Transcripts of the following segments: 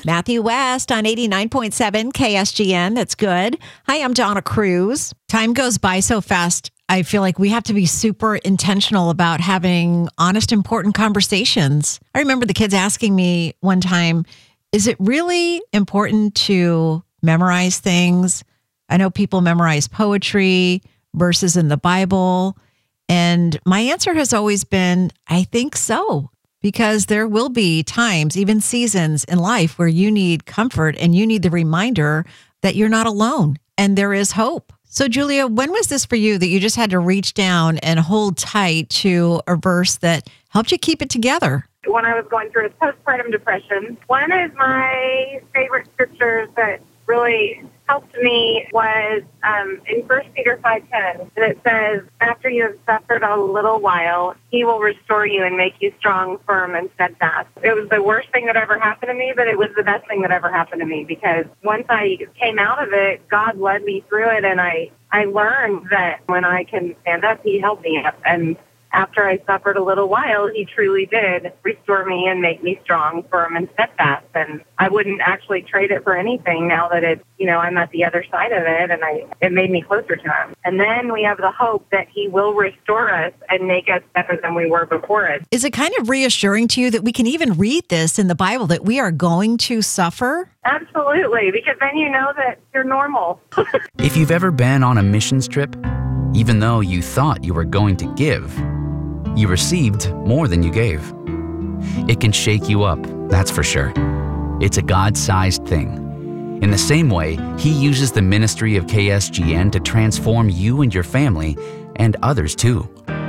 Matthew West on 89.7 KSGN. That's good. Hi, I'm Donna Cruz. Time goes by so fast. I feel like we have to be super intentional about having honest, important conversations. I remember the kids asking me one time, is it really important to memorize things? I know people memorize poetry, verses in the Bible. And my answer has always been, I think so. Because there will be times, even seasons in life where you need comfort and you need the reminder that you're not alone and there is hope. So, Julia, when was this for you that you just had to reach down and hold tight to a verse that helped you keep it together? When I was going through a postpartum depression, one of my favorite scriptures that really helped me was in 1 Peter 5:10, and it says, after you have suffered a little while, he will restore you and make you strong, firm, and steadfast. It was the worst thing that ever happened to me, but it was the best thing that ever happened to me, because once I came out of it, God led me through it, and I learned that when I can stand up, he held me up. And after I suffered a little while, he truly did restore me and make me strong, firm, and steadfast. And I wouldn't actually trade it for anything now that it's, I'm at the other side of it, and it made me closer to him. And then we have the hope that he will restore us and make us better than we were before it. Is it kind of reassuring to you that we can even read this in the Bible, that we are going to suffer? Absolutely, because then you know that you're normal. If you've ever been on a missions trip, even though you thought you were going to give, you received more than you gave. It can shake you up, that's for sure. It's a God-sized thing. In the same way, he uses the ministry of KSGN to transform you and your family, and others too.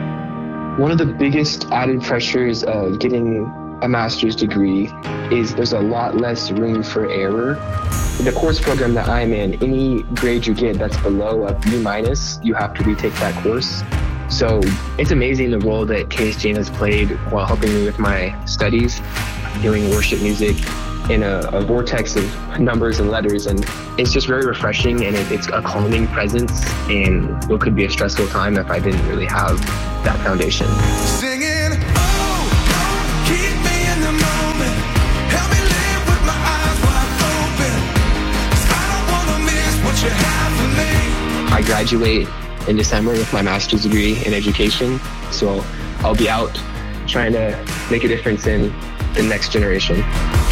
One of the biggest added pressures of getting a master's degree is there's a lot less room for error. The course program that I'm in, any grade you get that's below a B-, you have to retake that course. So it's amazing the role that KSGN has played while helping me with my studies, doing worship music in a vortex of numbers and letters. And it's just very refreshing, and it's a calming presence in what could be a stressful time if I didn't really have that foundation. Singing, oh, keep me in the moment. Help me live with my eyes wide open. 'Cause I don't want to miss what you have for me. I graduate in December with my master's degree in education, so I'll be out trying to make a difference in the next generation.